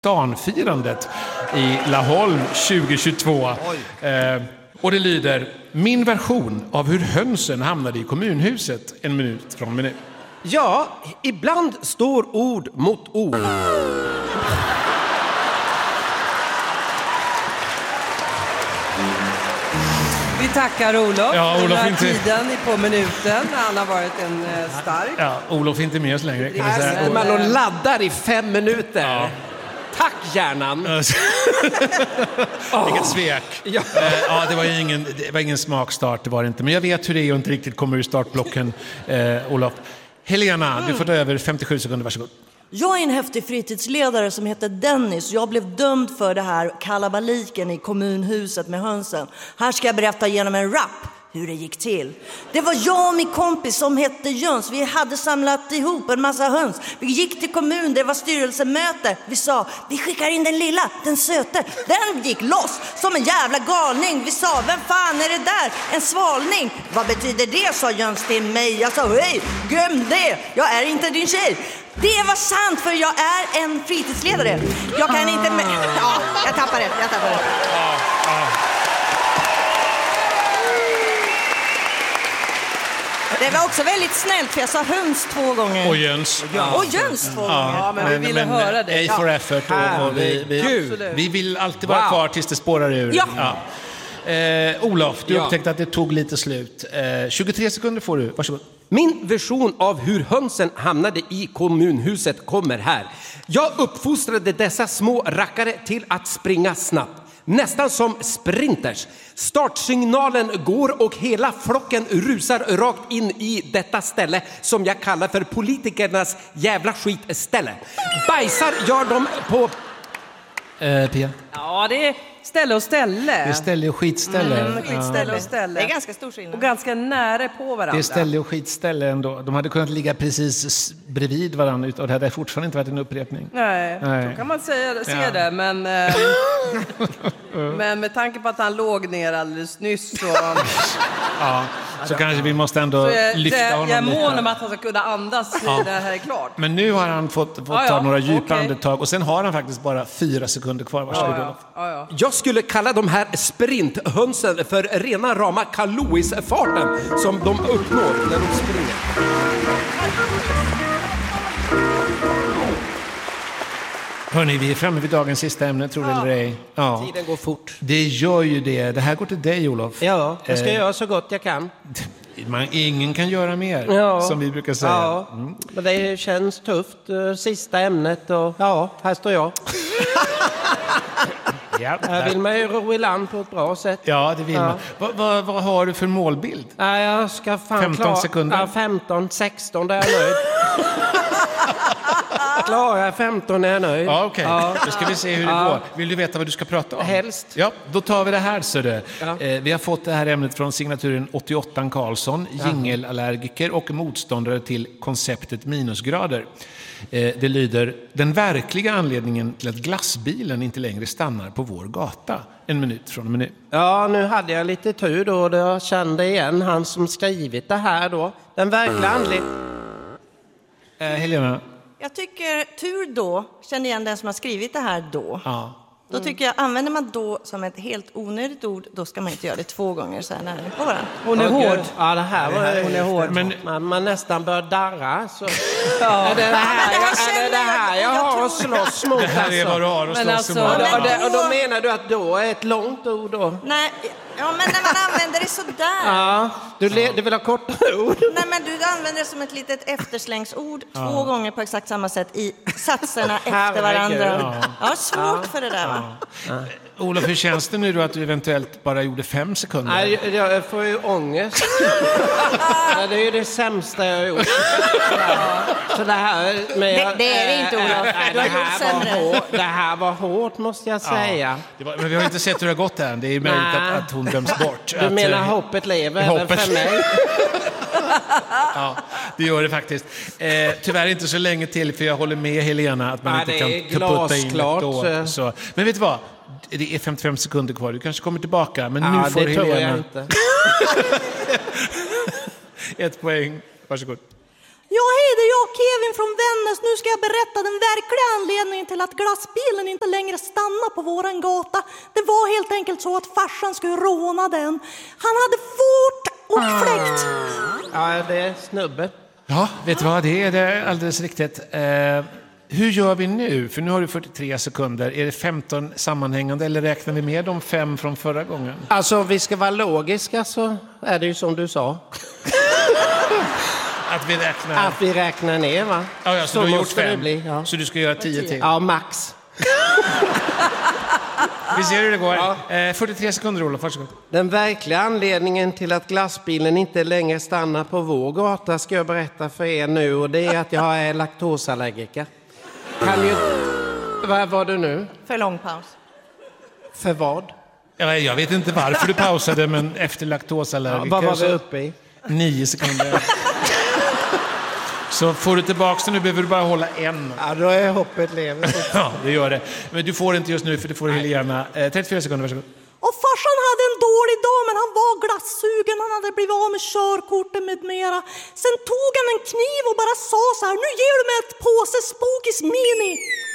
Danfirandet i Laholm 2022. Och det lyder: min version av hur hönsen hamnade i kommunhuset. En minut från minut. Ja, ibland står ord mot ord. Vi tackar Olof för den här inte... tiden på minuten. Han har varit en stark. Ja, Olof är inte med oss längre. Kan vi säga. Man laddar i 5 minuter. Ja. Tack, hjärnan. Vilket svek. Ja. Det var ingen smakstart, det var det inte. Men jag vet hur det är och inte riktigt kommer ur startblocken, Olof. Helena, du får ta över 57 sekunder, varsågod. Jag är en häftig fritidsledare som heter Dennis. Jag blev dömd för det här kalabaliken i kommunhuset med hönsen. Här ska jag berätta genom en rap hur det gick till. Det var jag och min kompis som hette Jöns. Vi hade samlat ihop en massa höns. Vi gick till kommun, det var styrelsemöte. Vi sa, vi skickar in den lilla, den söte. Den gick loss som en jävla galning. Vi sa, vem fan är det där? En svalning. Vad betyder det, sa Jöns till mig. Jag sa, hej, glöm det. Jag är inte din tjej. Det var sant, för jag är en fritidsledare. Jag kan inte... Ja, jag tappar det. Det var också väldigt snällt, för jag sa höns 2 gånger. Och Jöns. Och Jöns 2 gånger. Ja, men vi ville höra det. A for effort. Och vi vill alltid vara kvar tills det spårar ur. Ja. Olof, du upptäckte att det tog lite slut. 23 sekunder får du, varsågod. Min version av hur hönsen hamnade i kommunhuset kommer här. Jag uppfostrade dessa små rackare till att springa snabbt. Nästan som sprinters. Startsignalen går och hela flocken rusar rakt in i detta ställe som jag kallar för politikernas jävla skitställe. Bajsar gör de på... Pia? Ja, det är ställe och ställe. Det är ställe och skitställe. Skitställe och ställe. Det är ganska stor skillnad. Och ganska nära på varandra. Det är ställe och skitställe ändå. De hade kunnat ligga precis bredvid varandra och det hade fortfarande inte varit en upprepning. Nej. Så kan man se det. Men, men med tanke på att han låg ner alldeles nyss så... Så kanske vi måste ändå lyfta honom lite. Jag är mån om att han ska kunna andas när det här är klart. Men nu har han fått ta några djupa andetag och sen har han faktiskt bara 4 sekunder kvar. Varsågod. Jag skulle kalla de här sprinthönsen för rena rama Kalois-farten som de uppnår när de springer. Hörrni, vi är framme vid dagens sista ämne, tror du eller ej. Ja. Tiden går fort. Det gör ju det. Det här går till dig, Olof. Ja, jag ska göra så gott jag kan. Ingen kan göra mer, som vi brukar säga. Ja, men det känns tufft. Sista ämnet och här står jag. Jag vill mig ro i land på ett bra sätt. Ja, det vill man. Vad har du för målbild? Jag ska 15 sekunder. Ja, 15, 16, där är jag nöjd. Klarar jag 15 är jag nöjd. Ja, okej. Då ska vi se hur det går. Vill du veta vad du ska prata om? Helst. Ja, då tar vi det här, så det. Vi har fått det här ämnet från signaturen 88 Karlsson, jingelallergiker och motståndare till konceptet minusgrader. Det lyder: den verkliga anledningen till att glassbilen inte längre stannar på vår gata. En minut från minut. Ja, nu hade jag lite tur då. Jag kände igen han som skrivit det här då. Den verkliga anledningen... Helena? Jag tycker tur då, känner igen den som har skrivit det här då. Ja. Då tycker jag, använder man då som ett helt onödigt ord, då ska man inte göra det 2 gånger så här nära på varandra. Hon är hård. Ja, det här var hon är hård. Men man nästan bör darra. Så. Är det här jag har att slåss mot? Det här är vad du har att slåss mot. Och då menar du att då är ett långt ord då? Nej, men när man använder det så där. Ja, du vill ha korta ord. Nej, men du använder det som ett litet efterslängsord 2 gånger på exakt samma sätt i satserna efter varandra. Ja, svårt för det där, va? Olof, hur känns det nu då att du eventuellt bara gjorde 5 sekunder? Nej, jag får ju ångest. Det är ju det sämsta jag har gjort. Så det här... Det är det inte, Olof. Du har gjort sämre. Det här var hårt, måste jag säga. Men vi har inte sett hur det har gått än. Det är möjligt att hon döms bort. Du menar hoppet lever även för mig? Ja, det gör det faktiskt. Tyvärr inte så länge till, för jag håller med Helena att man inte kan putta in då. Så. Men vet du vad? Det är 55 sekunder kvar. Du kanske kommer tillbaka, men nu får det Helena... tror jag inte. 1 poäng. Varsågod. Ja, hej, det är jag, Kevin från Vännäs. Nu ska jag berätta den verkliga anledningen till att glassbilen inte längre stannar på våran gata. Det var helt enkelt så att farsan skulle råna den. Han hade fort och fläkt. Ja, det är snubbe. Ja, vet du vad? Det är alldeles riktigt. Hur gör vi nu? För nu har du 43 sekunder. Är det 15 sammanhängande eller räknar vi med de 5 från förra gången? Alltså, vi ska vara logiska så är det ju som du sa. Att vi räknar ner, va? Ja, så du har gjort 5. Bli, ja. Så du ska göra 10 till? Ja, max. Vi ser hur det går. Ja. 43 sekunder, Olof. Varsågod. Den verkliga anledningen till att glassbilen inte längre stannar på vår gata ska jag berätta för er nu. Och det är att jag är laktosallergiker. Kan ju... Vad var det nu? För lång paus. För vad? Jag vet inte varför du pausade, men efter laktosallergiker... Vad var vi uppe i? 9 sekunder. Så får du tillbaka det nu, behöver du bara hålla en. Ja, då är hoppet lever. Ja, det gör det. Men du får inte just nu, för det får Helena. 34 sekunder, varsågod. Och farsan hade en dålig dag, men han var glassugen. Han hade blivit av med körkortet med mera. Sen tog han en kniv och bara sa så här: nu ger du mig ett påse Spookies Mini.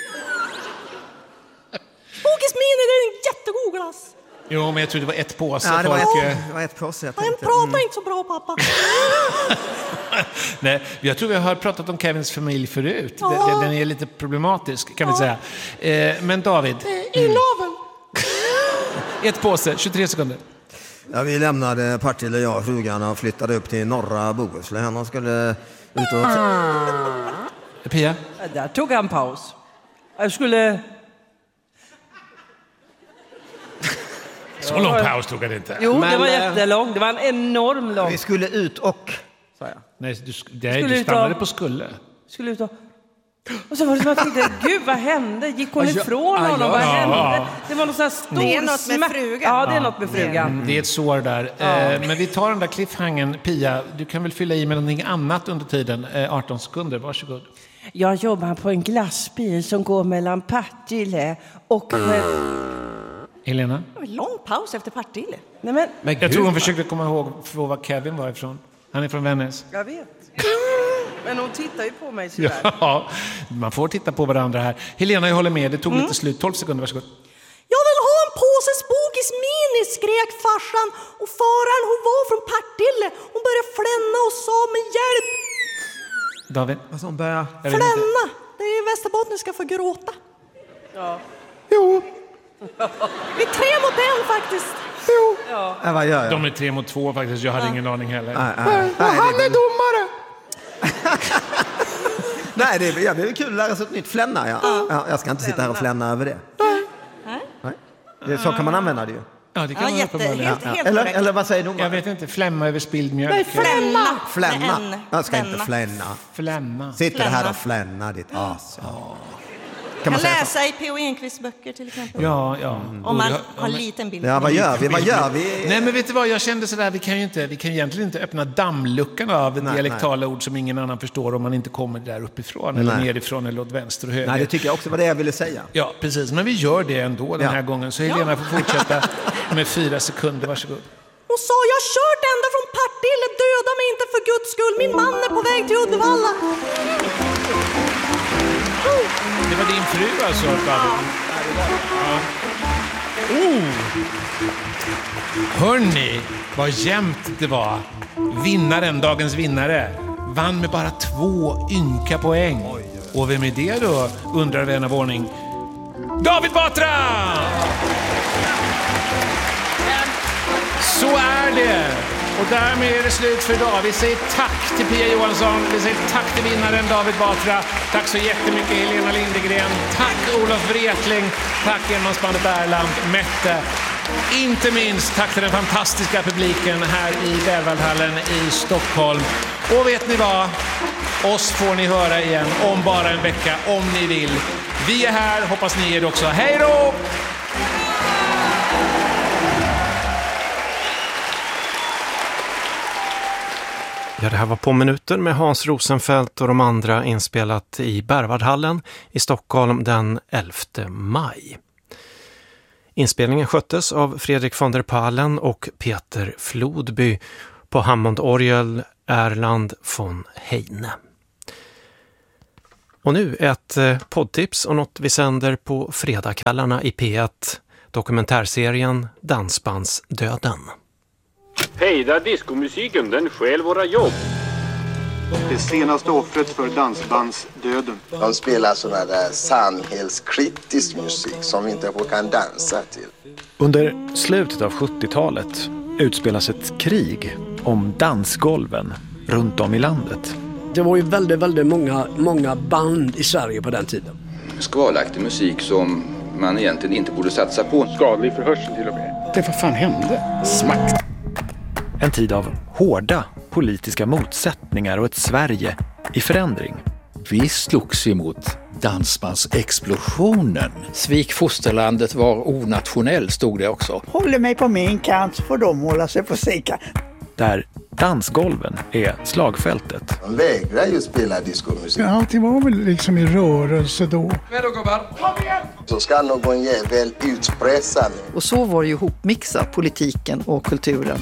Spookies Mini, det är en jättegod glass. Jo, men jag tror det var ett påse. Ja, det var ett påse. Han pratar inte så bra, pappa. Nej, jag tror vi har pratat om Kevins familj förut. Ja. Den är lite problematisk, kan vi säga. Men David. Inavel. Ett påse, 23 sekunder. Ja, vi lämnade Partille, jag och frugan, och flyttade upp till norra Bohuslän och skulle ut och... Pia? Där tog han paus. Jag skulle... Så lång paus tog jag det inte. Jo, det var jättelång. Det var en enorm lång. Vi skulle ut och... sa jag. Nej, du stannade på skulle. Skulle ut och så var det som att jag tänkte, gud vad hände? Gick hon ifrån honom? Vad hände? Det var någon sån här stor Det är något med frugan. Ja, det är något med frugan. Det är ett sår där. Men vi tar den där cliffhangern. Pia, du kan väl fylla i med någonting annat under tiden. 18 sekunder, varsågod. Jag jobbar på en glassbil som går mellan Partille och... Helena? Lång paus efter Partille. Nej, men Jag tror hon försökte komma ihåg var Kevin var ifrån. Han är från Vännäs. jag vet. Men hon tittar ju på mig sådär. Ja, man får titta på varandra här. Helena, jag håller med. Det tog lite slut. 12 sekunder, varsågod. Jag vill ha en påse Spookies Mini, skrek farsan. Och föraren, hon var från Partille. Hon började flänna och sa med hjälp. David? Vad som börjar... Flänna, det är västerbottniska för gråta. Ja. Jo. Vi är 3 mot 1 faktiskt. Jo. Ja. Vad gör jag? De är 3 mot 2 faktiskt. Jag hade ingen aning heller. Nej, han är domare. Nej, det är kul att lära sig ett nytt flänna. Ja, jag ska inte sitta här och flänna över det. Nej. Så kan man använda det ju. Ja, det kan man Helt eller vad säger domaren? Jag vet inte. Flämma över spilld mjölk. Nej, flänna. Flänna. Jag ska inte flänna. Flämma. Sitter det här och flänna ditt as. Kan man läsa i P.O. Enquists böcker till exempel. Ja. Om man har en liten bild. Ja, vad gör vi? Nej, men vet du vad? Jag kände sådär, vi kan egentligen inte öppna dammluckan av ett dialektala ord som ingen annan förstår om man inte kommer där uppifrån eller nerifrån eller åt vänster och höger. Nej, det tycker jag också var det jag ville säga. Ja, precis. Men vi gör det ändå den här gången. Så Helena får fortsätta med 4 sekunder. Varsågod. Och sa, jag har kört ända från Partille. Döda mig inte för Guds skull. Min man är på väg till Uddevalla. Det var din fru alltså, David. Hörrni, vad jämnt det var. Vinnaren, dagens vinnare, vann med bara 2 ynka poäng. Och vem är det då, undrar vän av ordning. David Batra! Så är det. Och därmed är det slut för idag. Vi säger tack till Pia Johansson. Vi säger tack till vinnaren David Batra. Tack så jättemycket Helena Lindegren. Tack Olof Wretling. Tack enmansbandet Erland Mette. Inte minst tack till den fantastiska publiken här i Berwaldhallen i Stockholm. Och vet ni vad? Oss får ni höra igen om bara en vecka om ni vill. Vi är här, hoppas ni är det också. Hej då! Ja, det här var På minuten med Hans Rosenfeldt och de andra, inspelat i Berwaldhallen i Stockholm den 11 maj. Inspelningen sköttes av Fredrik von der Palen och Peter Flodby, på Hammondorgel Erland von Heine. Och nu ett poddtips och något vi sänder på fredagskvällarna i P1. Dokumentärserien Dansbandsdöden. Hejda diskomusiken, den stjäl våra jobb. Det senaste offret för dansbandsdöden. De spelar sådana där samhällskritisk musik som vi inte kan dansa till. Under slutet av 70-talet utspelas ett krig om dansgolven runt om i landet. Det var ju väldigt många band i Sverige på den tiden. Skvalaktig musik som man egentligen inte borde satsa på. Skadlig för hörseln till och med. Det vad fan hände? Smack! En tid av hårda politiska motsättningar och ett Sverige i förändring. Vi slogs emot dansbandsexplosionen. Svik fosterlandet var onationell, stod det också. Håller mig på min kant, får de hålla sig på sin kant. Där dansgolven är slagfältet. De vägrar ju spela diskomusik. Ja, det var väl liksom i rörelse då. Så ska någon jävel utpressa mig. Och så var det ju hopmixat, politiken och kulturen.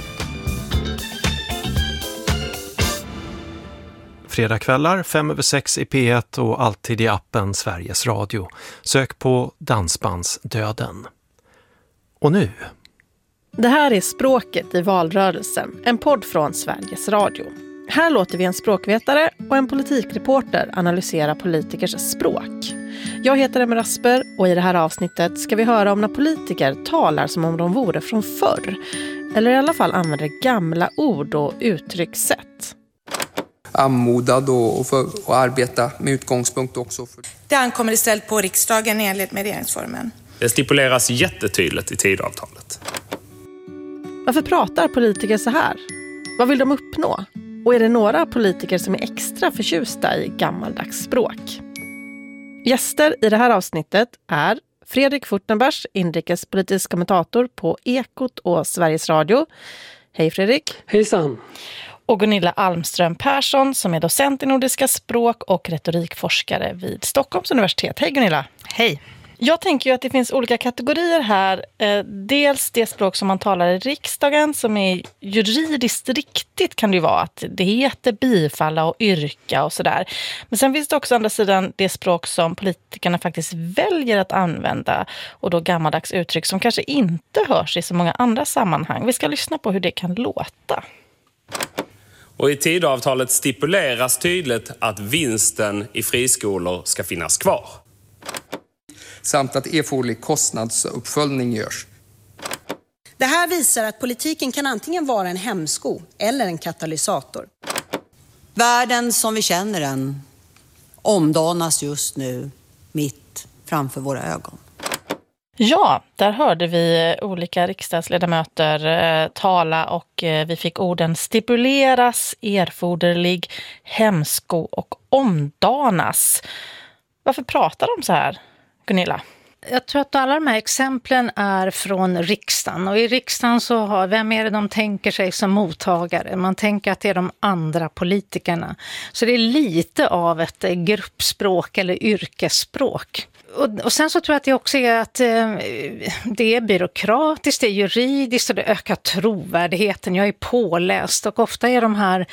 Fredagskvällar 5/6 i P1 och alltid i appen Sveriges Radio. Sök på Dansbandsdöden. Och nu... Det här är Språket i valrörelsen, en podd från Sveriges Radio. Här låter vi en språkvetare och en politikreporter analysera politikers språk. Jag heter Emma Rasper och i det här avsnittet ska vi höra om när politiker talar som om de vore från förr. Eller i alla fall använder gamla ord och uttryckssätt. Anmodad och arbeta med utgångspunkt också. Det ankommer istället på riksdagen i enlighet med regeringsformen. Det stipuleras jättetydligt i Tidöavtalet. Varför pratar politiker så här? Vad vill de uppnå? Och är det några politiker som är extra förtjusta i gammaldags språk? Gäster i det här avsnittet är Fredrik Furtenbergs, inrikespolitisk kommentator på Ekot och Sveriges Radio. Hej Fredrik. Hejsan. Och Gunilla Almström Persson som är docent i nordiska språk och retorikforskare vid Stockholms universitet. Hej Gunilla. Hej. Jag tänker ju att det finns olika kategorier här. Dels det språk som man talar i riksdagen som är juridiskt riktigt kan det ju vara. Att det heter bifalla och yrka och sådär. Men sen finns det också andra sidan det språk som politikerna faktiskt väljer att använda. Och då gammaldags uttryck som kanske inte hörs i så många andra sammanhang. Vi ska lyssna på hur det kan låta. Och i Tidöavtalet stipuleras tydligt att vinsten i friskolor ska finnas kvar. Samt att erforderlig kostnadsuppföljning görs. Det här visar att politiken kan antingen vara en hämsko eller en katalysator. Världen som vi känner den omdanas just nu mitt framför våra ögon. Ja, där hörde vi olika riksdagsledamöter tala och vi fick orden stipuleras, erforderlig, hämsko och omdanas. Varför pratar de så här, Gunilla? Jag tror att alla de här exemplen är från riksdagen. Och i riksdagen så har, vem är det de tänker sig som mottagare? Man tänker att det är de andra politikerna. Så det är lite av ett gruppspråk eller yrkesspråk. Och sen så tror jag att det också är att det är byråkratiskt, det är juridiskt och det ökar trovärdigheten. Jag är påläst och ofta är de här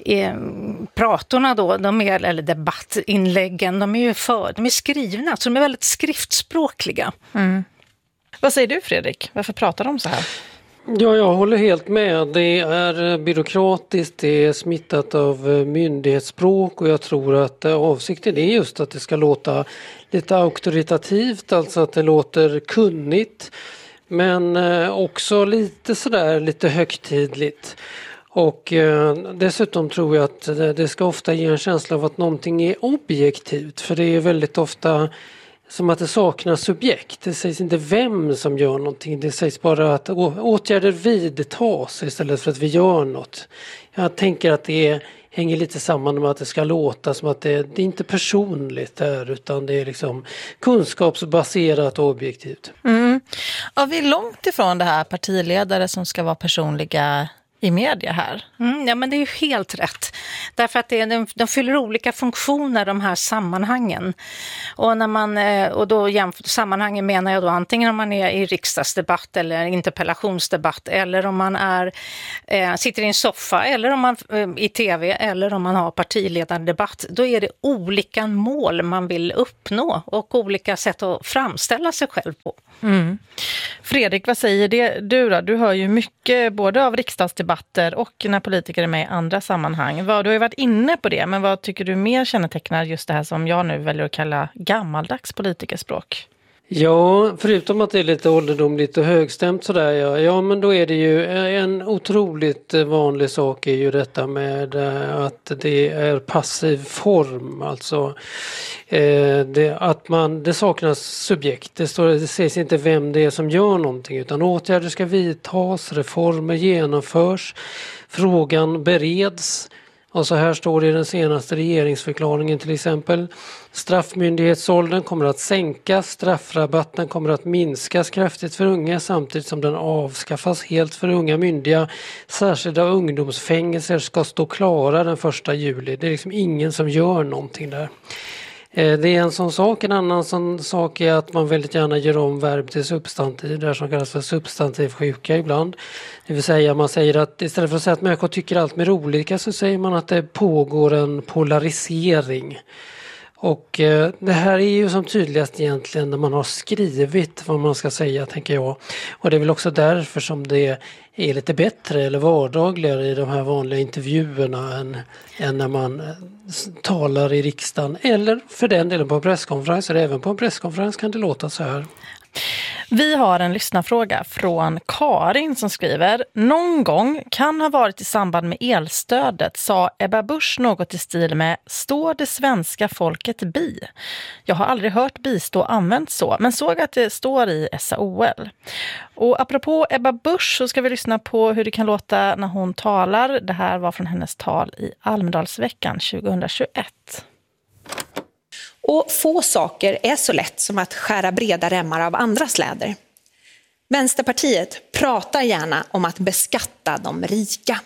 pratorna då, eller debattinläggen, de är skrivna, så de är väldigt skriftspråkliga. Mm. Vad säger du Fredrik? Varför pratar de så här? Ja, jag håller helt med. Det är byråkratiskt, det är smittat av myndighetsspråk och jag tror att avsikten är just att det ska låta lite auktoritativt, alltså att det låter kunnigt men också lite högtidligt. Och dessutom tror jag att det ska ofta ge en känsla av att någonting är objektivt, för det är väldigt ofta som att det saknas subjekt. Det sägs inte vem som gör någonting. Det sägs bara att åtgärder vidtas istället för att vi gör något. Jag tänker att det hänger lite samman med att det ska låta som att det är inte personligt där, utan det är liksom kunskapsbaserat och objektivt. Mm. Ja, vi är långt ifrån det här partiledare som ska vara personliga i media här. Ja, men det är ju helt rätt. Därför att de fyller olika funktioner, de här sammanhangen. Och, och då sammanhangen menar jag då antingen om man är i riksdagsdebatt eller interpellationsdebatt, eller om man sitter i en soffa, eller om man i tv, eller om man har partiledardebatt. Då är det olika mål man vill uppnå och olika sätt att framställa sig själv på. Mm. Fredrik, vad säger du då? Du hör ju mycket både av riksdagsdebatter och när politiker är med i andra sammanhang. Du har ju varit inne på det, men vad tycker du mer kännetecknar just det här som jag nu väljer att kalla gammaldags politikerspråk? Ja, förutom att det är lite ålderdomligt och högstämt sådär, ja men då är det ju en otroligt vanlig sak är ju detta med att det är passiv form, alltså det saknas subjekt, det sägs inte vem det är som gör någonting, utan åtgärder ska vidtas, reformer genomförs, frågan bereds. Och så här står det i den senaste regeringsförklaringen till exempel: straffmyndighetsåldern kommer att sänkas, straffrabatten kommer att minskas kraftigt för unga samtidigt som den avskaffas helt för unga myndiga. Särskilda ungdomsfängelser ska stå klara den 1 juli. Det är liksom ingen som gör någonting där. Det är en sån sak. En annan sån sak är att man väldigt gärna gör om verb till substantiv, där som kallas för substantivsjuka ibland. Det vill säga man säger att istället för att säga att människor tycker allt mer olika, så säger man att det pågår en polarisering. Och det här är ju som tydligast egentligen när man har skrivit vad man ska säga, tänker jag. Och det är väl också därför som det är lite bättre eller vardagligare i de här vanliga intervjuerna än när man talar i riksdagen. Eller för den delen på presskonferenser. Även på en presskonferens kan det låta så här. Vi har en lyssnarfråga från Karin som skriver: någon gång kan ha varit i samband med elstödet sa Ebba Busch något i stil med står det svenska folket bi? Jag har aldrig hört bistå använt så, men såg att det står i SAOL. Och apropå Ebba Busch så ska vi lyssna på hur det kan låta när hon talar. Det här var från hennes tal i Almedalsveckan 2021. Och få saker är så lätt som att skära breda remmar av andra släder. Vänsterpartiet pratar gärna om att beskatta de rika.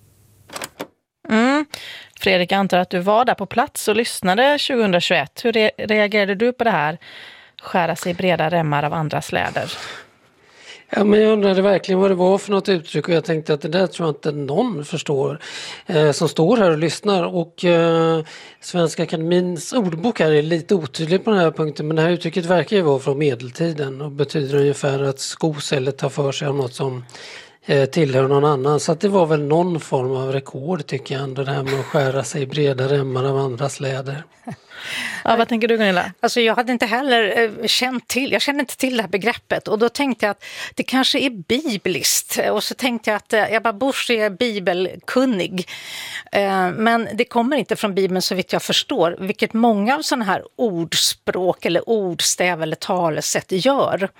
Fredrik, jag antar att du var där på plats och lyssnade 2021. Hur reagerade du på det här? Skära sig breda remmar av andra släder. Ja, men jag undrade verkligen vad det var för något uttryck, och jag tänkte att det där tror jag inte någon förstår som står här och lyssnar. Och Svenska Akademins ordbok här är lite otydlig på den här punkten, men det här uttrycket verkar ju vara från medeltiden och betyder ungefär att skosället tar för sig av något som tillhör någon annan. Så att det var väl någon form av rekord, tycker jag ändå, det här med att skära sig breda remmar av andras läder. Ja, vad tänker du, Gunilla? Alltså jag hade inte heller jag kände inte till det här begreppet, och då tänkte jag att det kanske är bibliskt, och så tänkte jag att Ebba Busch är bibelkunnig, men det kommer inte från Bibeln så vitt jag förstår, vilket många av sådana här ordspråk eller ordstäv eller talesätt gör.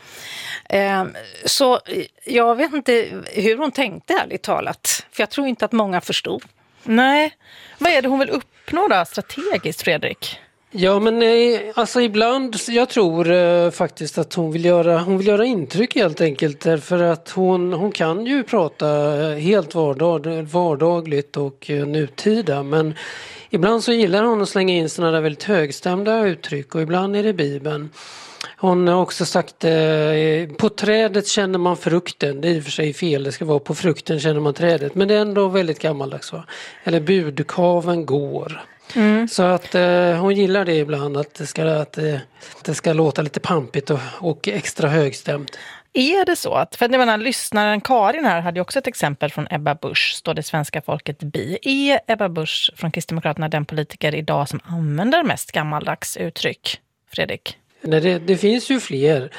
Så jag vet inte hur hon tänkte, ärligt talat, för jag tror inte att många förstod. Nej, vad är det hon vill uppnå då strategiskt, Fredrik? Ja, men alltså ibland, jag tror faktiskt att hon vill göra intryck helt enkelt, därför att hon kan ju prata helt vardagligt och nutida, men ibland så gillar hon att slänga in sådana där väldigt högstämda uttryck, och ibland är det Bibeln. Hon har också sagt på trädet känner man frukten. Det är i och för sig fel, det ska vara på frukten känner man trädet. Men det är ändå väldigt gammaldags, va? Eller budkaven går. Så att hon gillar det ibland, att det ska låta lite pampigt och extra högstämt. Är det så? För jag menar, lyssnaren Karin här hade ju också ett exempel från Ebba Busch, står det svenska folket bi. Är Ebba Busch från Kristdemokraterna den politiker idag som använder mest gammaldags uttryck, Fredrik? Nej, det finns ju fler.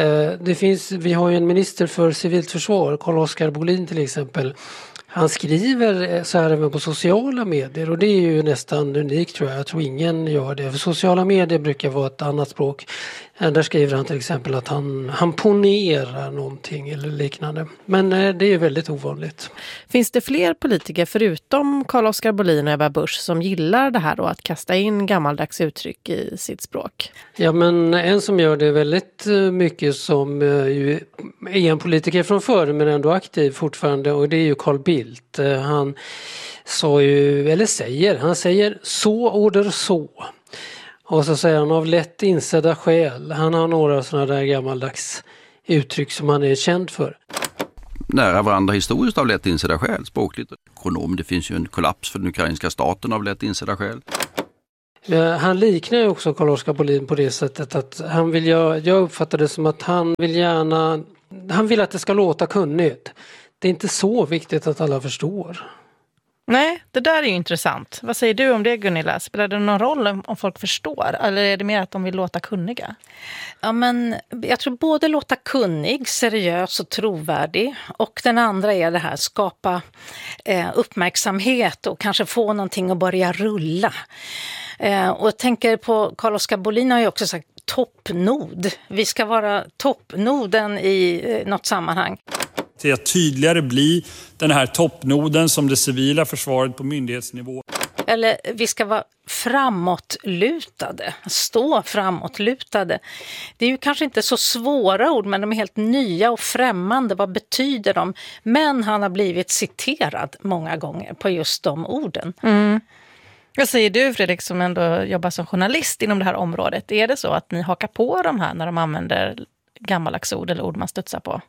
Vi har ju en minister för civilt försvar, Carl-Oskar Bolin till exempel. Han skriver så här även på sociala medier, och det är ju nästan unikt, tror jag. Jag tror ingen gör det. För sociala medier brukar vara ett annat språk. Där skriver han till exempel att han ponerar någonting eller liknande. Men det är väldigt ovanligt. Finns det fler politiker förutom Carl-Oskar Bolin och Ebba Busch som gillar det här då, att kasta in gammaldags uttryck i sitt språk? Ja, men en som gör det väldigt mycket, som ju är en politiker från förr men ändå aktiv fortfarande, och det är ju Carl Bildt. Bildt. Han sa ju, eller säger så order så. Och så säger han av lätt insedda skäl. Han har några sådana där gammaldags uttryck som han är känd för. Nära varandra historiskt av lätt insedda skäl, språkligt. Ekonom, det finns ju en kollaps för den ukrainska staten av lätt insedda skäl. Han liknar ju också Carl-Oskar Bolin på det sättet att jag uppfattar det som att han vill att det ska låta kunnigt. Det är inte så viktigt att alla förstår. Nej, det där är ju intressant. Vad säger du om det, Gunilla? Spelar det någon roll om folk förstår? Eller är det mer att de vill låta kunniga? Ja, men jag tror både låta kunnig, seriös och trovärdig. Och den andra är det här, skapa uppmärksamhet och kanske få någonting att börja rulla. Och jag tänker på Carl-Oskar Bolin har ju också sagt toppnod. Vi ska vara toppnoden i något sammanhang. Till att tydligare bli den här toppnoden som det civila försvaret på myndighetsnivå. Eller vi ska vara framåtlutade, stå framåtlutade. Det är ju kanske inte så svåra ord, men de är helt nya och främmande. Vad betyder de? Men han har blivit citerad många gånger på just de orden. Mm. Vad säger du, Fredrik, som ändå jobbar som journalist inom det här området? Är det så att ni hakar på de här när de använder gammaldags ord eller ord man studsar på?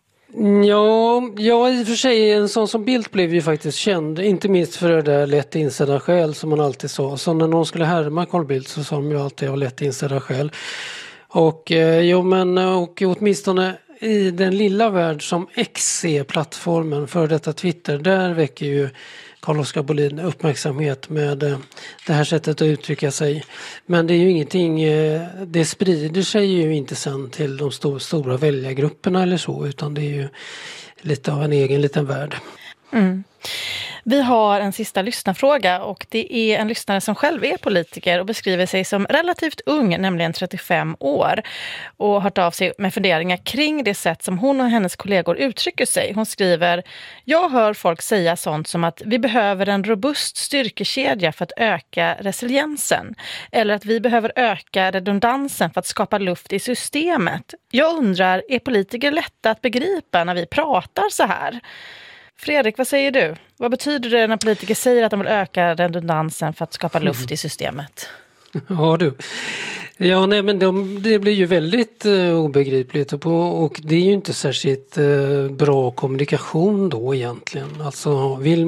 Ja, i och för sig en sån som Bildt blev ju faktiskt känd, inte minst för det där lätt insedda skäl som man alltid sa. Så när någon skulle härma Carl Bildt så sa de ju alltid av lätt insedda skäl. Och åtminstone i den lilla värld som X är plattformen för detta Twitter, där väcker ju Carl-Oskar Bolin uppmärksamhet med det här sättet att uttrycka sig. Men det är ju ingenting, det sprider sig ju inte sen till de stora väljargrupperna eller så, utan det är ju lite av en egen liten värld. Mm. Vi har en sista lyssnarfråga och det är en lyssnare som själv är politiker och beskriver sig som relativt ung, nämligen 35 år, och har hört av sig med funderingar kring det sätt som hon och hennes kollegor uttrycker sig. Hon skriver: jag hör folk säga sånt som att vi behöver en robust styrkekedja för att öka resiliensen, eller att vi behöver öka redundansen för att skapa luft i systemet. Jag undrar, är politiker lätta att begripa när vi pratar så här? Fredrik, vad säger du? Vad betyder det när politiker säger att de vill öka redundansen för att skapa luft i systemet? Ja du. Ja, nej, men det blir ju väldigt obegripligt och det är ju inte särskilt bra kommunikation då egentligen. Alltså vill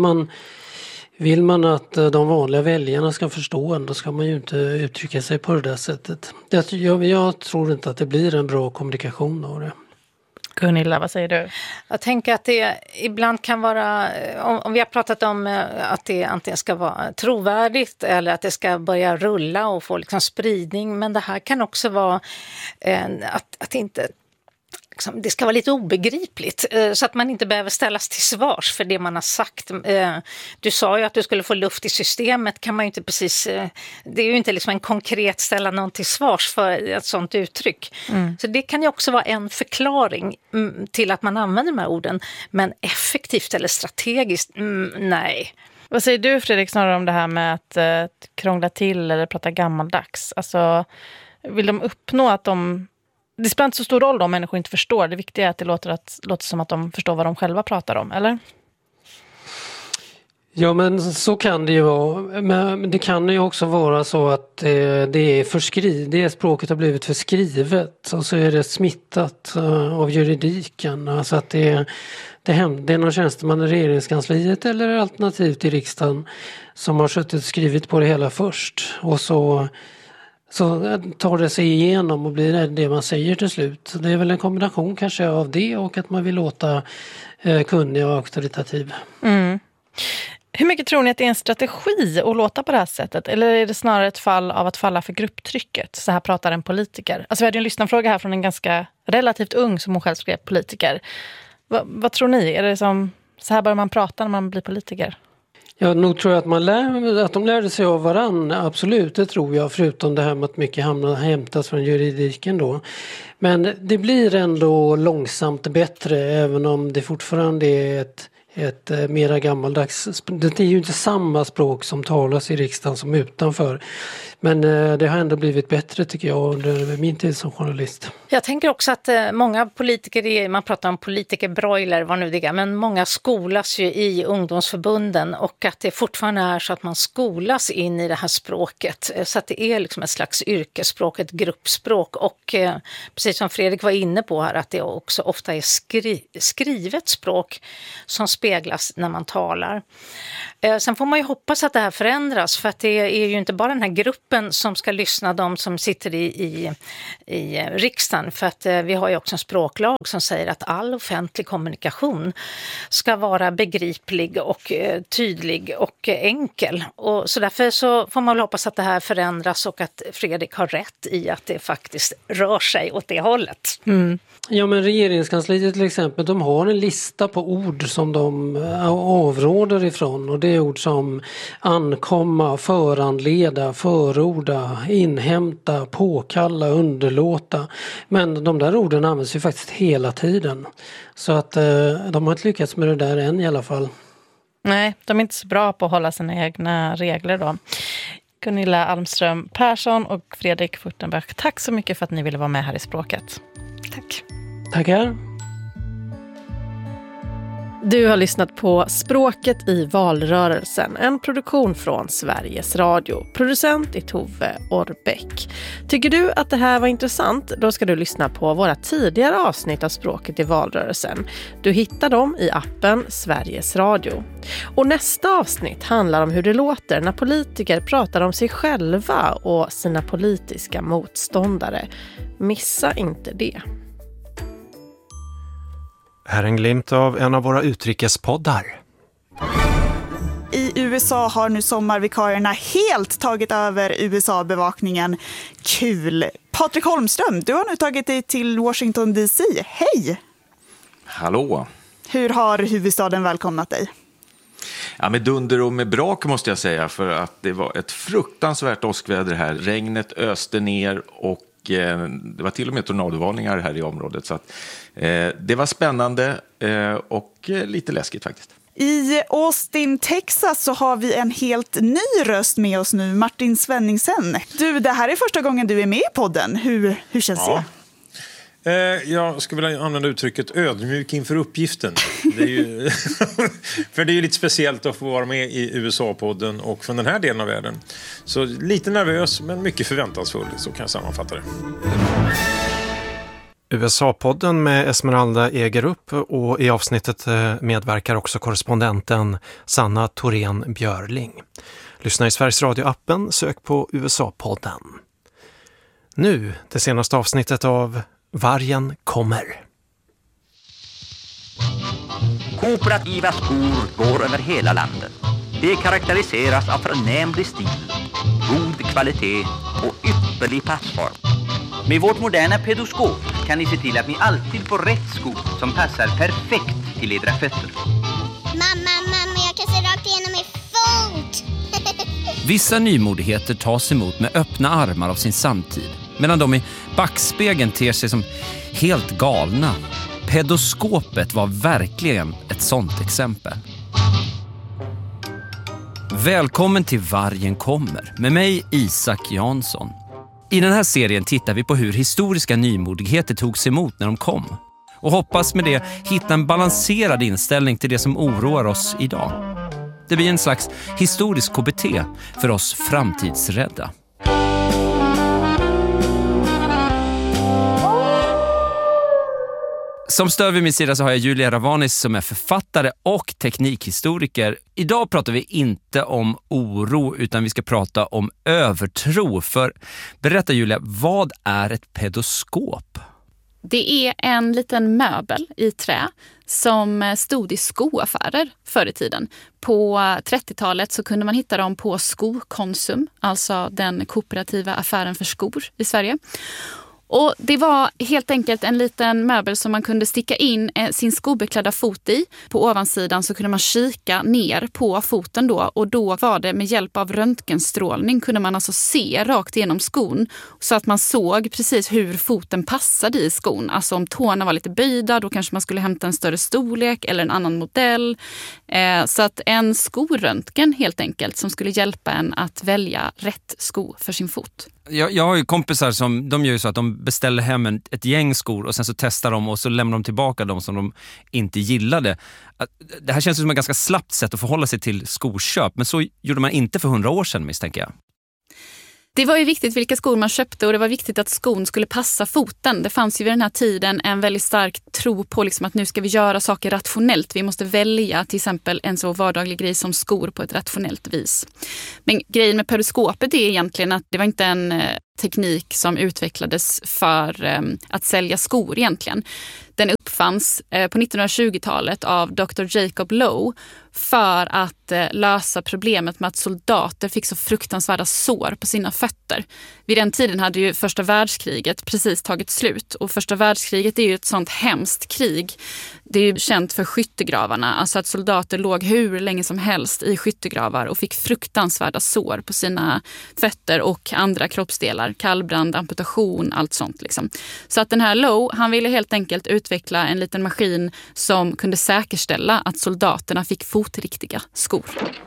man att de vanliga väljarna ska förstå en, då ska man ju inte uttrycka sig på det där sättet. Jag tror inte att det blir en bra kommunikation av det. Gunilla, vad säger du? Jag tänker att det ibland kan vara, om vi har pratat om att det antingen ska vara trovärdigt eller att det ska börja rulla och få liksom spridning, men det här kan också vara att inte, liksom, det ska vara lite obegripligt så att man inte behöver ställas till svars för det man har sagt. Du sa ju att du skulle få luft i systemet, kan man ju inte precis, det är ju inte liksom en konkret ställa någon till svars för ett sånt uttryck. Mm. Så det kan ju också vara en förklaring till att man använder de här orden, men effektivt eller strategiskt, nej. Vad säger du, Fredrik, snarare om det här med att krångla till eller prata gammaldags? Alltså, vill de uppnå att det spelar inte så stor roll om människor inte förstår. Det viktiga är att det låter som att de förstår vad de själva pratar om, eller? Ja, men så kan det ju vara. Men det kan ju också vara så att det är språket har blivit förskrivet och så är det smittat av juridiken. Alltså att det är någon tjänsteman i regeringskansliet eller alternativt i riksdagen som har suttit och skrivit på det hela först. Och så tar det sig igenom och blir det man säger till slut. Det är väl en kombination kanske av det och att man vill låta kunnig och auktoritativ. Mm. Hur mycket tror ni att det är en strategi att låta på det här sättet? Eller är det snarare ett fall av att falla för grupptrycket? Så här pratar en politiker. Alltså vi hade en lyssnarfråga här från en ganska relativt ung, som hon själv skrev, politiker. Vad tror ni? Är det som så här bör man prata när man blir politiker? Jag nog tror att de lärde sig av varandra, absolut, det tror jag, förutom det här med att mycket hämtas från juridiken då. Men det blir ändå långsamt bättre, även om det fortfarande är ett mera gammaldags. Det är ju inte samma språk som talas i riksdagen som utanför. Men det har ändå blivit bättre tycker jag under min tid som journalist. Jag tänker också att många politiker, man pratar om politikerbroiler, vad nu det är, men många skolas ju i ungdomsförbunden och att det fortfarande är så att man skolas in i det här språket. Så att det är liksom ett slags yrkesspråk, ett gruppspråk och precis som Fredrik var inne på här att det också ofta är skrivet språk som speglas när man talar. Sen får man ju hoppas att det här förändras för att det är ju inte bara den här gruppen som ska lyssna, de som sitter i riksdagen, för att vi har ju också en språklag som säger att all offentlig kommunikation ska vara begriplig och tydlig och enkel. Och så därför så får man väl hoppas att det här förändras och att Fredrik har rätt i att det faktiskt rör sig åt det hållet. Mm. Ja, men regeringskansliet till exempel, de har en lista på ord som de avråder ifrån och det är ord som ankomma, föranleda, förorda, inhämta, påkalla, underlåta. Men de där orden används ju faktiskt hela tiden. Så att de har inte lyckats med det där än i alla fall. Nej, de är inte så bra på att hålla sina egna regler då. Gunilla Almström Persson och Fredrik Furtenberg, tack så mycket för att ni ville vara med här i Språket. Tack. Tackar. Du har lyssnat på Språket i valrörelsen, en produktion från Sveriges Radio. Producent är Tove Orbeck. Tycker du att det här var intressant? Då ska du lyssna på våra tidigare avsnitt av Språket i valrörelsen. Du hittar dem i appen Sveriges Radio. Och nästa avsnitt handlar om hur det låter när politiker pratar om sig själva och sina politiska motståndare. Missa inte det. Här är en glimt av en av våra utrikespoddar. I USA har nu sommarvikarierna helt tagit över USA-bevakningen. Kul! Patrik Holmström, du har nu tagit dig till Washington DC. Hej! Hallå! Hur har huvudstaden välkomnat dig? Ja, med dunder och med brak måste jag säga, för att det var ett fruktansvärt åskväder här. Regnet öste ner och det var till och med tornadovarningar här i området. Så att, det var spännande och lite läskigt faktiskt. I Austin, Texas så har vi en helt ny röst med oss nu, Martin Svenningsen. Du, det här är första gången du är med i podden. Hur känns det? Jag skulle vilja använda uttrycket ödmjuk inför uppgiften. Det är ju för det är ju lite speciellt att få vara med i USA-podden och från den här delen av världen. Så lite nervös men mycket förväntansfull, så kan jag sammanfatta det. USA-podden med Esmeralda Egerup, och i avsnittet medverkar också korrespondenten Sanna Thorén Björling. Lyssna i Sveriges Radio-appen, sök på USA-podden. Nu det senaste avsnittet av Vargen kommer. Kooperativa skor går över hela landet. Det karaktäriseras av förnämlig stil, god kvalitet och ypperlig passform. Med vårt moderna pedoskop kan ni se till att ni alltid får rätt sko som passar perfekt till edra fötter. Mamma, jag kan se rakt igenom min fot! Vissa nymodigheter tas emot med öppna armar av sin samtid, medan de i backspegeln ter sig som helt galna. Pedoskopet var verkligen ett sånt exempel. Välkommen till Vargen kommer, med mig Isak Jansson. I den här serien tittar vi på hur historiska nymodigheter togs emot när de kom. Och hoppas med det hitta en balanserad inställning till det som oroar oss idag. Det blir en slags historisk KBT för oss framtidsrädda. Som stöd vid min sida så har jag Julia Ravanis som är författare och teknikhistoriker. Idag pratar vi inte om oro utan vi ska prata om övertro. För berätta Julia, vad är ett pedoskop? Det är en liten möbel i trä som stod i skoaffärer förr i tiden. På 30-talet så kunde man hitta dem på Skokonsum, alltså den kooperativa affären för skor i Sverige. Och det var helt enkelt en liten möbel som man kunde sticka in sin skobeklädda fot i. På ovansidan så kunde man kika ner på foten då. Och då var det med hjälp av röntgenstrålning kunde man alltså se rakt igenom skon. Så att man såg precis hur foten passade i skon. Alltså om tårna var lite böjda, då kanske man skulle hämta en större storlek eller en annan modell. Så att en skoröntgen helt enkelt som skulle hjälpa en att välja rätt sko för sin fot. Jag har ju kompisar som de gör ju så att de beställer hem ett gäng skor och sen så testar de och så lämnar de tillbaka dem som de inte gillade. Det här känns som ett ganska slappt sätt att förhålla sig till skoköp, men så gjorde man inte för 100 år sedan, misstänker jag. Det var ju viktigt vilka skor man köpte och det var viktigt att skon skulle passa foten. Det fanns ju vid den här tiden en väldigt stark tro på liksom att nu ska vi göra saker rationellt. Vi måste välja till exempel en så vardaglig grej som skor på ett rationellt vis. Men grejen med periskopet är egentligen att det var inte en teknik som utvecklades för att sälja skor egentligen. Den uppfanns på 1920-talet av Dr. Jacob Lowe för att lösa problemet med att soldater fick så fruktansvärda sår på sina fötter. Vid den tiden hade ju första världskriget precis tagit slut och första världskriget är ju ett sånt hemskt krig. Det är ju känt för skyttegravarna, alltså att soldater låg hur länge som helst i skyttegravar och fick fruktansvärda sår på sina fötter och andra kroppsdelar, kallbrand, amputation, allt sånt liksom. Så att den här Lowe, han ville helt enkelt utveckla en liten maskin som kunde säkerställa att soldaterna fick fotriktiga skor.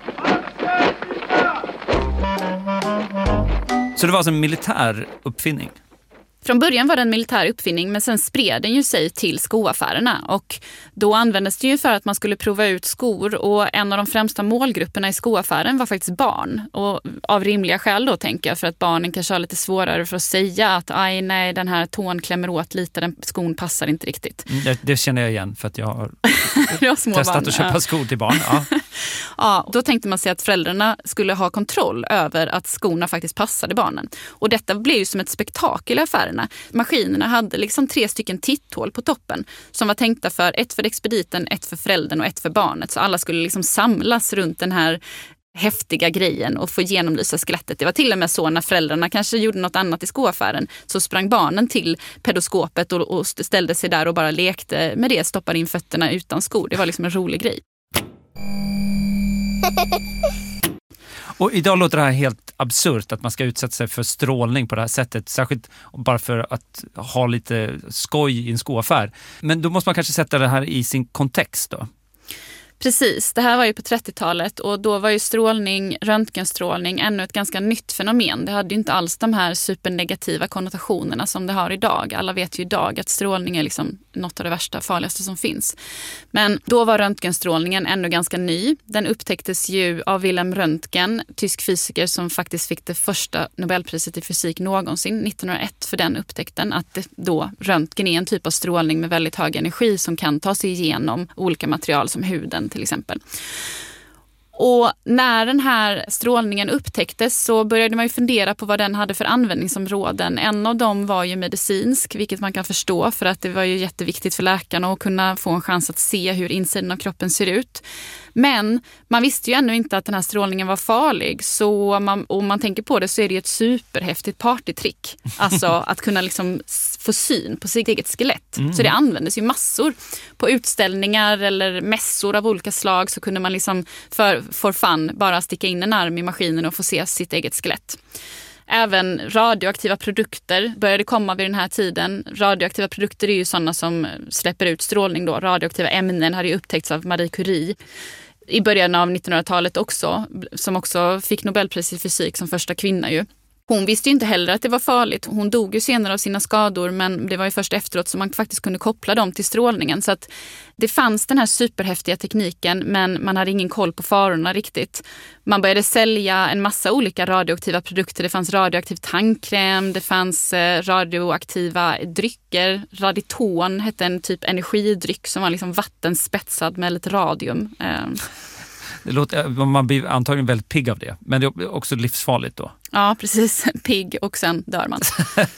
Så det var alltså en militär uppfinning? Från början var det en militär uppfinning men sen spred den ju sig till skoaffärerna och då användes det ju för att man skulle prova ut skor och en av de främsta målgrupperna i skoaffären var faktiskt barn och av rimliga skäl då tänker jag för att barnen kanske har lite svårare för att säga att aj nej den här tån klämmer åt lite, den skon passar inte riktigt. Det känner jag igen för att jag har testat barn, att köpa skor till barn. Ja. Ja, då tänkte man sig att föräldrarna skulle ha kontroll över att skorna faktiskt passade barnen. Och detta blev ju som ett spektakel i affärerna. Maskinerna hade liksom 3 stycken titthål på toppen som var tänkta för ett för expediten, ett för föräldern och ett för barnet. Så alla skulle liksom samlas runt den här häftiga grejen och få genomlysa skelettet. Det var till och med så när föräldrarna kanske gjorde något annat i skoaffären så sprang barnen till pedoskopet och ställde sig där och bara lekte med det, stoppade in fötterna utan skor. Det var liksom en rolig grej. Och idag låter det här helt absurt att man ska utsätta sig för strålning på det här sättet. Särskilt bara för att ha lite skoj i en skoaffär. Men då måste man kanske sätta det här i sin kontext då. Precis, det här var ju på 30-talet och då var ju strålning, röntgenstrålning ännu ett ganska nytt fenomen. Det hade ju inte alls de här supernegativa konnotationerna som det har idag. Alla vet ju idag att strålning är liksom något av det värsta, farligaste som finns. Men då var röntgenstrålningen ännu ganska ny. Den upptäcktes ju av Wilhelm Röntgen, tysk fysiker som faktiskt fick det första Nobelpriset i fysik någonsin, 1901 för den upptäckten. Att då röntgen är en typ av strålning med väldigt hög energi som kan ta sig igenom olika material som huden till exempel. Och när den här strålningen upptäcktes så började man ju fundera på vad den hade för användningsområden. En av dem var ju medicinsk, vilket man kan förstå för att det var ju jätteviktigt för läkarna att kunna få en chans att se hur insidan av kroppen ser ut. Men man visste ju ännu inte att den här strålningen var farlig. Så om man tänker på det så är det ju ett superhäftigt partytrick. Alltså att kunna liksom få syn på sitt eget skelett. Så det användes ju massor. På utställningar eller mässor av olika slag så kunde man liksom för fun bara sticka in en arm i maskinen och få se sitt eget skelett. Även radioaktiva produkter började komma vid den här tiden. Radioaktiva produkter är ju sådana som släpper ut strålning då. Radioaktiva ämnen hade ju upptäckts av Marie Curie i början av 1900-talet också, som också fick Nobelpris i fysik som första kvinna ju. Hon visste ju inte heller att det var farligt. Hon dog ju senare av sina skador men det var ju först efteråt som man faktiskt kunde koppla dem till strålningen. Så att det fanns den här superhäftiga tekniken men man hade ingen koll på farorna riktigt. Man började sälja en massa olika radioaktiva produkter. Det fanns radioaktiv tandkräm, det fanns radioaktiva drycker. Raditon hette en typ energidryck som var liksom vattenspetsad med lite radium. Det låter, man blir antagligen väldigt pigg av det. Men det är också livsfarligt då. Ja, precis. Pigg och sen dör man.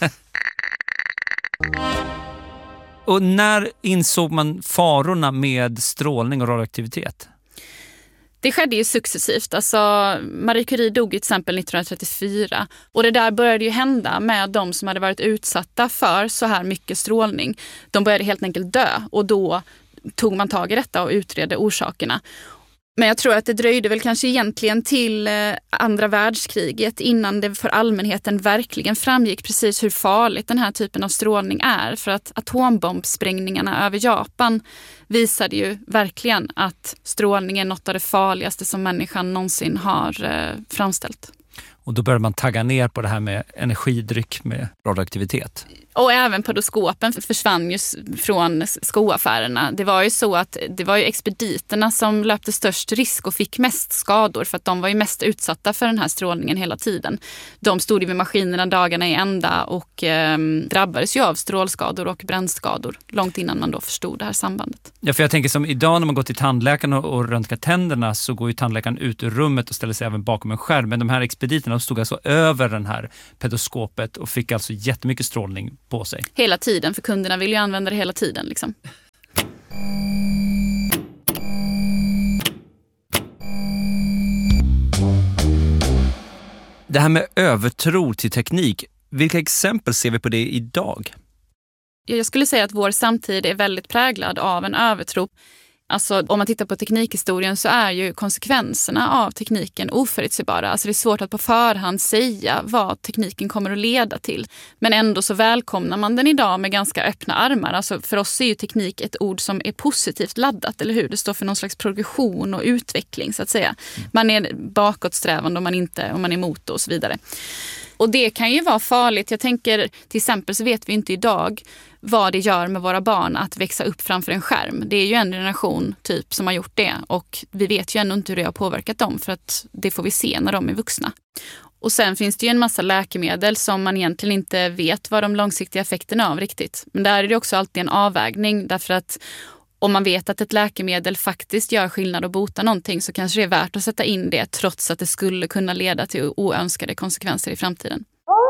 Och när insåg man farorna med strålning och radioaktivitet? Det skedde ju successivt. Alltså, Marie Curie dog till exempel 1934. Och det där började ju hända med de som hade varit utsatta för så här mycket strålning. De började helt enkelt dö och då tog man tag i detta och utredde orsakerna. Men jag tror att det dröjde väl kanske egentligen till andra världskriget innan det för allmänheten verkligen framgick precis hur farligt den här typen av strålning är. För att atombombsprängningarna över Japan visade ju verkligen att strålning är något av det farligaste som människan någonsin har framställt. Och då började man tagga ner på det här med energidryck med radioaktivitet. Och även pedoskopen försvann ju från skoaffärerna. Det var ju så att det var ju expediterna som löpte störst risk och fick mest skador för att de var ju mest utsatta för den här strålningen hela tiden. De stod ju vid maskinerna dagarna i ända och drabbades ju av strålskador och brännskador långt innan man då förstod det här sambandet. Ja, för jag tänker som idag när man går till tandläkaren och röntgar tänderna så går ju tandläkaren ut ur rummet och ställer sig även bakom en skärm. Men de här expediterna stod alltså över den här pedoskopet och fick alltså jättemycket strålning på sig. Hela tiden, för kunderna vill ju använda det hela tiden liksom. Det här med övertro till teknik, vilka exempel ser vi på det idag? Jag skulle säga att vår samtid är väldigt präglad av en övertro. Alltså om man tittar på teknikhistorien så är ju konsekvenserna av tekniken oförutsägbara. Alltså det är svårt att på förhand säga vad tekniken kommer att leda till. Men ändå så välkomnar man den idag med ganska öppna armar. Alltså för oss är ju teknik ett ord som är positivt laddat, eller hur? Det står för någon slags progression och utveckling så att säga. Man är bakåtsträvande om man är emot och så vidare. Och det kan ju vara farligt. Jag tänker till exempel så vet vi inte idag vad det gör med våra barn att växa upp framför en skärm. Det är ju en generation typ som har gjort det och vi vet ju ännu inte hur det har påverkat dem för att det får vi se när de är vuxna. Och sen finns det ju en massa läkemedel som man egentligen inte vet vad de långsiktiga effekterna av riktigt. Men där är det också alltid en avvägning därför att om man vet att ett läkemedel faktiskt gör skillnad och botar någonting så kanske det är värt att sätta in det trots att det skulle kunna leda till oönskade konsekvenser i framtiden.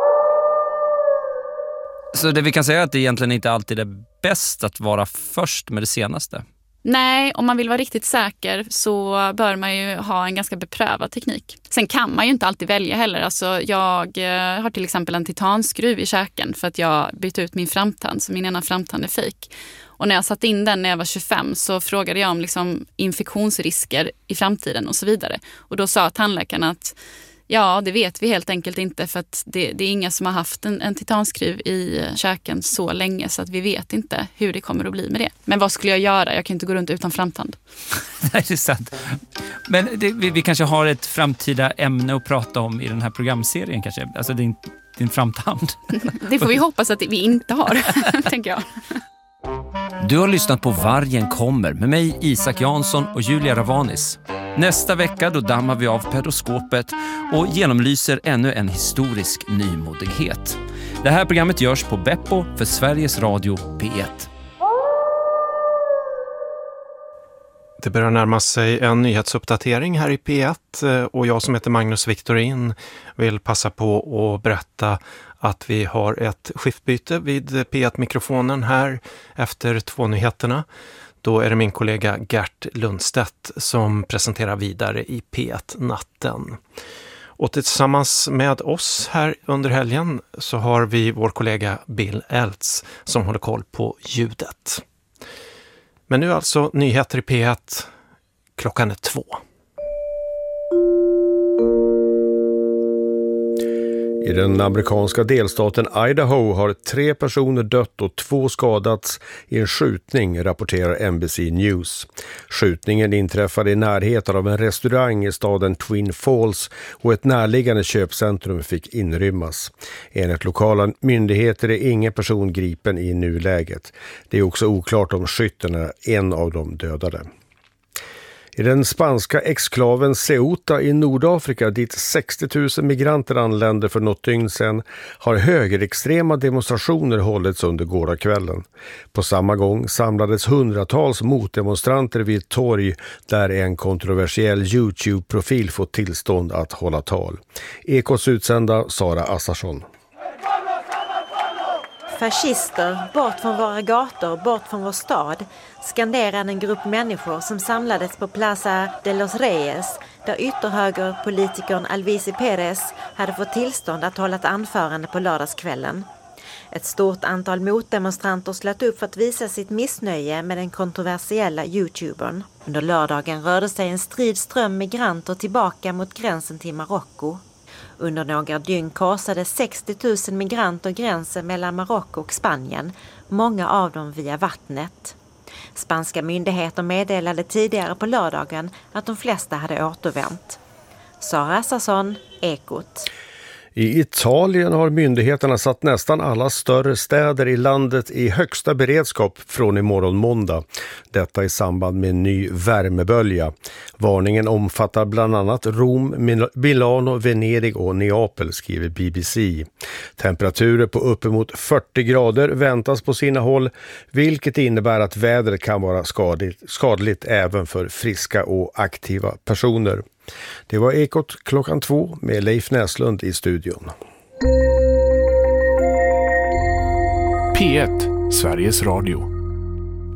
Så det vi kan säga är att det egentligen inte alltid är bäst att vara först med det senaste. Nej, om man vill vara riktigt säker så bör man ju ha en ganska beprövad teknik. Sen kan man ju inte alltid välja heller. Alltså jag har till exempel en titanskruv i käken för att jag bytte ut min framtand så min ena framtand är fake. Och när jag satte in den när jag var 25 så frågade jag om liksom infektionsrisker i framtiden och så vidare. Och då sa tandläkaren att ja, det vet vi helt enkelt inte för att det är inga som har haft en titanskruv i käken så länge så att vi vet inte hur det kommer att bli med det. Men vad skulle jag göra? Jag kan inte gå runt utan framtand. Nej, det är sant. Men vi kanske har ett framtida ämne att prata om i den här programserien kanske. Alltså din framtand. Det får vi hoppas att vi inte har, tänker jag. Du har lyssnat på Vargen kommer med mig Isak Jansson och Julia Ravanis. Nästa vecka då dammar vi av pedoskopet och genomlyser ännu en historisk nymodighet. Det här programmet görs på Beppo för Sveriges Radio P1. Det börjar närma sig en nyhetsuppdatering här i P1 och jag som heter Magnus Victorin vill passa på att berätta att vi har ett skiftbyte vid P1-mikrofonen här efter 2 nyheterna. Då är det min kollega Gert Lundstedt som presenterar vidare i P1-natten. Och tillsammans med oss här under helgen så har vi vår kollega Bill Eltz som håller koll på ljudet. Men nu alltså nyheter i P1, klockan är 2. I den amerikanska delstaten Idaho har 3 personer dött och 2 skadats i en skjutning, rapporterar NBC News. Skjutningen inträffade i närheten av en restaurang i staden Twin Falls och ett närliggande köpcentrum fick inrymmas. Enligt lokala myndigheter är ingen person gripen i nuläget. Det är också oklart om skytten är en av de dödade. I den spanska exklaven Ceuta i Nordafrika, dit 60 000 migranter anlände för något dygn sedan, har högerextrema demonstrationer hållits under gårdagskvällen. På samma gång samlades hundratals motdemonstranter vid ett torg där en kontroversiell YouTube-profil fått tillstånd att hålla tal. Ekots utsända Sara Assarsson. Fascister, bort från våra gator, bort från vår stad, skanderade en grupp människor som samlades på Plaza de los Reyes, där ytterhögerpolitikern Alvise Perez hade fått tillstånd att hålla ett anförande på lördagskvällen. Ett stort antal motdemonstranter slöt upp för att visa sitt missnöje med den kontroversiella YouTubern. Under lördagen rörde sig en stridström migranter tillbaka mot gränsen till Marocko. Under några dygn korsade 60 000 migranter gränsen mellan Marocko och Spanien, många av dem via vattnet. Spanska myndigheter meddelade tidigare på lördagen att de flesta hade återvänt. Sara Sasson, Ekot. I Italien har myndigheterna satt nästan alla större städer i landet i högsta beredskap från imorgon måndag. Detta i samband med en ny värmebölja. Varningen omfattar bland annat Rom, Milano, Venedig och Neapel, skriver BBC. Temperaturer på uppemot 40 grader väntas på sina håll, vilket innebär att vädret kan vara skadligt även för friska och aktiva personer. Det var Ekot 2:00 med Leif Näslund i studion. P1, Sveriges Radio.